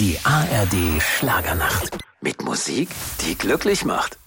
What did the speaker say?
Die ARD Schlagernacht. Mit Musik, die glücklich macht.